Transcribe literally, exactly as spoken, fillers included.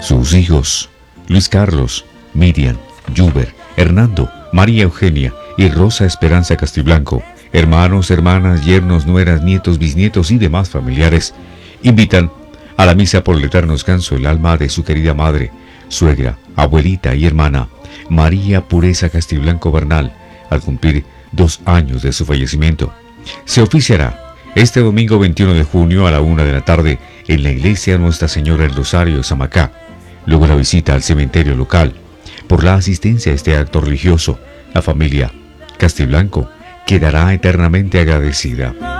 Sus hijos, Luis Carlos, Miriam, Juber, Hernando, María Eugenia y Rosa Esperanza Castiblanco, hermanos, hermanas, yernos, nueras, nietos, bisnietos y demás familiares, invitan a la misa por el eterno descanso el alma de su querida madre, suegra, abuelita y hermana, María Pureza Castiblanco Bernal, al cumplir dos años de su fallecimiento. Se oficiará este domingo veintiuno de junio a la una de la tarde en la iglesia Nuestra Señora del Rosario de Samacá. Luego la visita al cementerio local. Por la asistencia a este acto religioso, la familia Castiblanco quedará eternamente agradecida.